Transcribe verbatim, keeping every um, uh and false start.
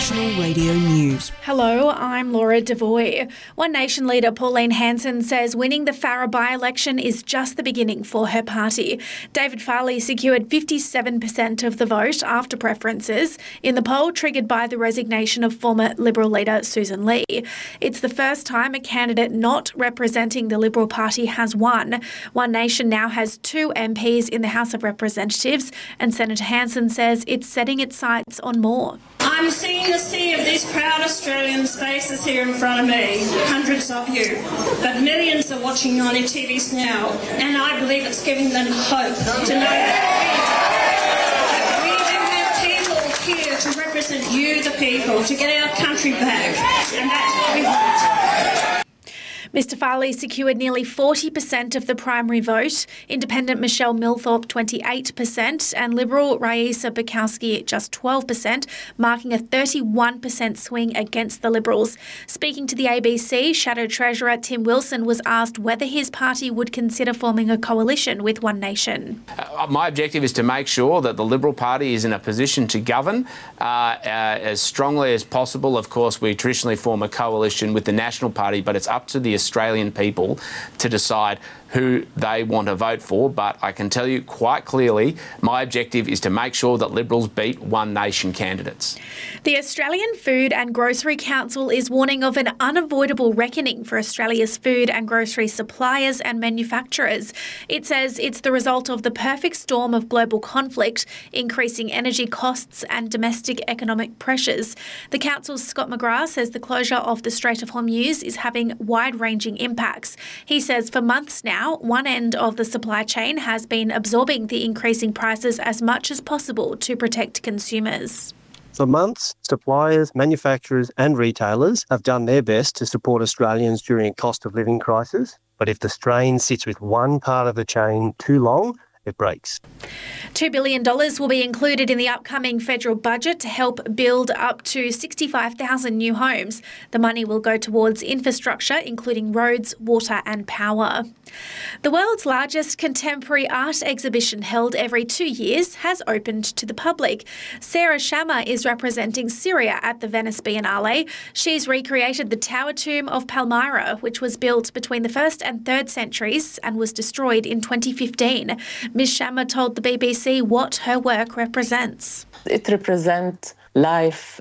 National Radio News. Hello, I'm Laura Devoy. One Nation leader Pauline Hanson says winning the Farrer by-election is just the beginning for her party. David Farley secured fifty-seven percent of the vote after preferences in the poll triggered by the resignation of former Liberal leader Susan Lee. It's the first time a candidate not representing the Liberal Party has won. One Nation now has two M Ps in the House of Representatives, and Senator Hanson says it's setting its sights on more. I'm seeing the sea of these proud Australians' faces here in front of me, hundreds of you, but millions are watching on your T Vs now, and I believe it's giving them hope to know that we, that we do have people here to represent you, the people, to get our country back, and that's what we want. Mr Farley secured nearly forty percent of the primary vote, Independent Michelle Milthorpe twenty-eight percent and Liberal Raisa Bukowski just twelve percent, marking a thirty-one percent swing against the Liberals. Speaking to the A B C, Shadow Treasurer Tim Wilson was asked whether his party would consider forming a coalition with One Nation. Uh, my objective is to make sure that the Liberal Party is in a position to govern uh, uh, as strongly as possible. Of course, we traditionally form a coalition with the National Party, but it's up to the Australian people to decide who they want to vote for. But I can tell you quite clearly, my objective is to make sure that Liberals beat One Nation candidates. The Australian Food and Grocery Council is warning of an unavoidable reckoning for Australia's food and grocery suppliers and manufacturers. It says it's the result of the perfect storm of global conflict, increasing energy costs and domestic economic pressures. The council's Scott McGrath says the closure of the Strait of Hormuz is having wide-ranging impacts. He says for months now, one end of the supply chain has been absorbing the increasing prices as much as possible to protect consumers. For months, suppliers, manufacturers and retailers have done their best to support Australians during a cost of living crisis. But if the strain sits with one part of the chain too long, it breaks. two billion dollars will be included in the upcoming federal budget to help build up to sixty-five thousand new homes. The money will go towards infrastructure, including roads, water and power. The world's largest contemporary art exhibition, held every two years, has opened to the public. Sarah Shamma is representing Syria at the Venice Biennale. She's recreated the Tower Tomb of Palmyra, which was built between the first and third centuries and was destroyed in twenty fifteen. Miz Shamma told the B B C what her work represents. It represents life